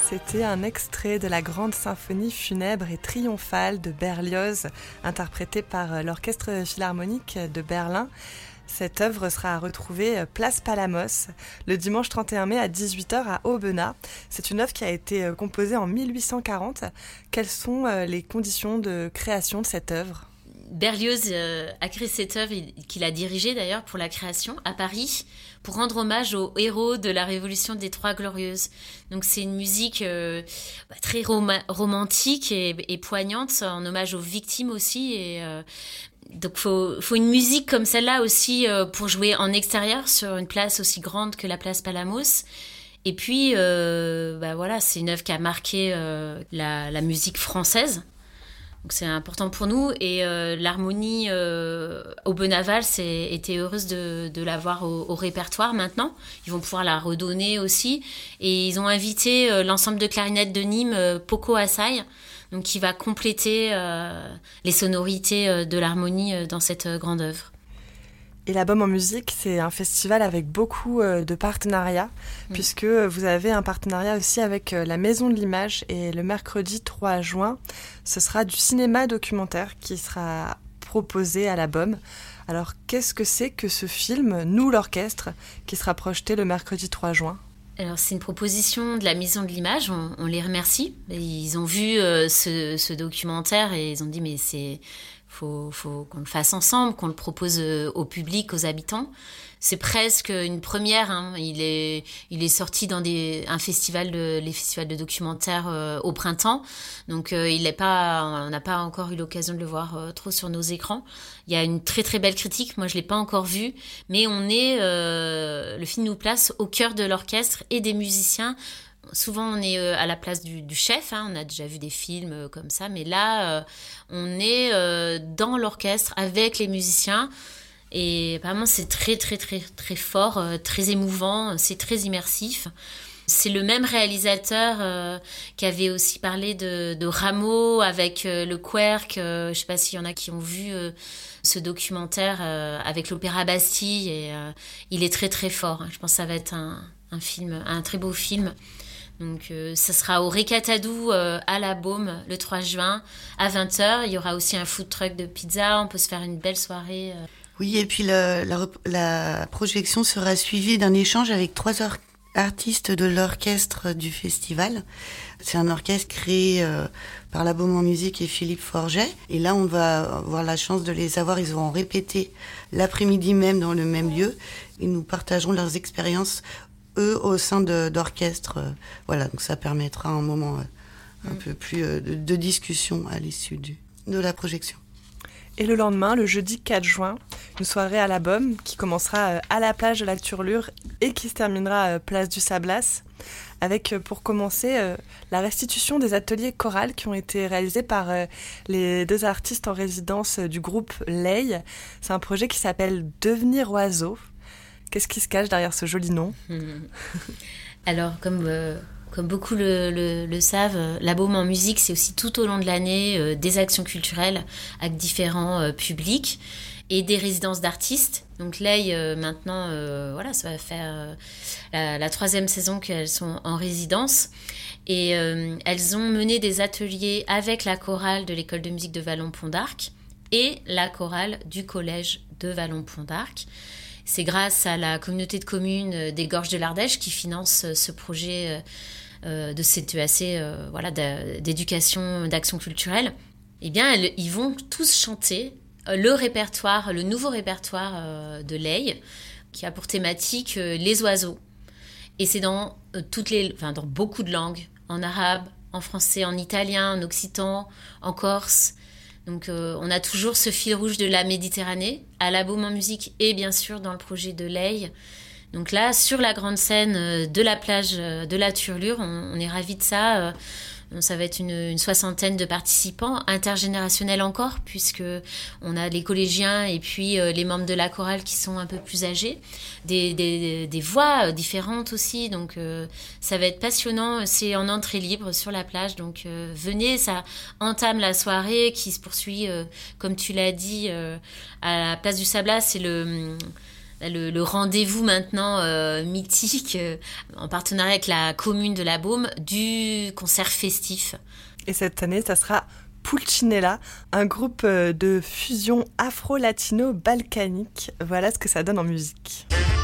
C'était un extrait de la grande symphonie funèbre et triomphale de Berlioz, interprétée par l'Orchestre Philharmonique de Berlin. Cette œuvre sera à retrouver place Palamos le dimanche 31 mai à 18h à Aubenas. C'est une œuvre qui a été composée en 1840. Quelles sont les conditions de création de cette œuvre ? Berlioz a créé cette œuvre qu'il a dirigée d'ailleurs pour la création à Paris pour rendre hommage aux héros de la Révolution des Trois Glorieuses. Donc c'est une musique très romantique et poignante en hommage aux victimes aussi. Donc faut une musique comme celle-là aussi pour jouer en extérieur sur une place aussi grande que la place Palamos. Et puis voilà, c'est une œuvre qui a marqué la musique française. Donc c'est important pour nous et l'harmonie Aubenas-Valls était heureuse de l'avoir au répertoire maintenant. Ils vont pouvoir la redonner aussi et ils ont invité l'ensemble de clarinette de Nîmes Poco Asai, donc qui va compléter les sonorités de l'harmonie dans cette grande œuvre. Et l'Album en musique, c'est un festival avec beaucoup de partenariats, puisque vous avez un partenariat aussi avec la Maison de l'Image. Et le mercredi 3 juin, ce sera du cinéma documentaire qui sera proposé à l'Album. Alors, qu'est-ce que c'est que ce film, Nous l'Orchestre, qui sera projeté le mercredi 3 juin ? Alors, c'est une proposition de la Maison de l'Image, on les remercie. Ils ont vu ce documentaire et ils ont dit, mais faut qu'on le fasse ensemble, qu'on le propose au public, aux habitants. C'est presque une première. Hein. Il est sorti dans les festivals de documentaires au printemps. Donc on n'a pas encore eu l'occasion de le voir trop sur nos écrans. Il y a une très très belle critique. Moi je l'ai pas encore vu, mais le film nous place au cœur de l'orchestre et des musiciens. Souvent, on est à la place du chef, hein, on a déjà vu des films comme ça, mais là, on est dans l'orchestre avec les musiciens et apparemment, c'est très, très, très, très fort, très émouvant, c'est très immersif. C'est le même réalisateur qui avait aussi parlé de Rameau avec le Querc. Je ne sais pas s'il y en a qui ont vu ce documentaire avec l'Opéra Bastille et il est très, très fort. Je pense que ça va être un très beau film. Donc ça sera au Récatadou à la Baume le 3 juin à 20h. Il y aura aussi un food truck de pizza, on peut se faire une belle soirée. Oui, et puis la projection sera suivie d'un échange avec 3 artistes de l'orchestre du festival. C'est un orchestre créé par la Baume en musique et Philippe Forget. Et là, on va avoir la chance de les avoir. Ils vont répéter l'après-midi même dans le même lieu. Et nous partagerons leurs expériences eux au sein d'orchestre. Voilà, donc ça permettra un moment un peu plus de discussion à l'issue de la projection. Et le lendemain, le jeudi 4 juin, une soirée à la Baume qui commencera à la plage de la Turlure et qui se terminera place du Sablas, avec pour commencer la restitution des ateliers chorales qui ont été réalisés par les 2 artistes en résidence du groupe Ley. C'est un projet qui s'appelle Devenir oiseau. Qu'est-ce qui se cache derrière ce joli nom ? Alors, comme beaucoup le savent, la Baume en musique, c'est aussi tout au long de l'année des actions culturelles avec différents publics et des résidences d'artistes. Donc là, maintenant, ça va faire la 3e saison qu'elles sont en résidence. Et elles ont mené des ateliers avec la chorale de l'école de musique de Vallon-Pont d'Arc et la chorale du collège de Vallon-Pont d'Arc. C'est grâce à la communauté de communes des Gorges de l'Ardèche qui finance ce projet de CEAC d'éducation, d'action culturelle. Eh bien, ils vont tous chanter le nouveau répertoire de Ley, qui a pour thématique les oiseaux. Et c'est dans beaucoup de langues, en arabe, en français, en italien, en occitan, en corse. Donc on a toujours ce fil rouge de la Méditerranée, à la Baume en musique et bien sûr dans le projet de Ley. Donc là, sur la grande scène de la plage de la Turlure, on est ravis de ça. Ça va être une 60aine de participants, intergénérationnels encore, puisque on a les collégiens et puis les membres de la chorale qui sont un peu plus âgés, des voix différentes aussi, donc ça va être passionnant. C'est en entrée libre sur la plage, donc venez, ça entame la soirée qui se poursuit, comme tu l'as dit, à la place du Sablas. C'est le rendez-vous maintenant mythique, en partenariat avec la commune de la Baume, du concert festif. Et cette année, ça sera Pulcinella, un groupe de fusion afro-latino-balkanique. Voilà ce que ça donne en musique.